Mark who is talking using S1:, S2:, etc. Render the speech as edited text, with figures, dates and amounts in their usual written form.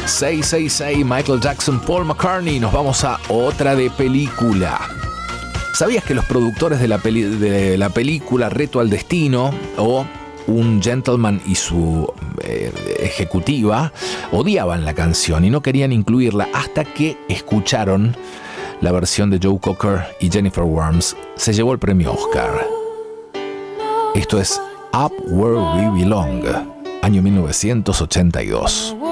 S1: 666, Michael Jackson, Paul McCartney. Nos vamos a otra de película. ¿Sabías que los productores de la película Reto al Destino o Un Gentleman y su ejecutiva odiaban la canción y no querían incluirla hasta que escucharon la versión de Joe Cocker y Jennifer Warnes? Se llevó el premio Oscar. Esto es Up Where We Belong, año 1982.